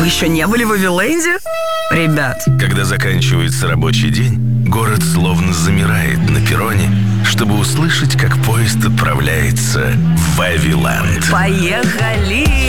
еще не были в Вавиленде? Ребят. Когда заканчивается рабочий день, город словно замирает на перроне, чтобы услышать, как поезд отправляется в Вавиленд. Поехали!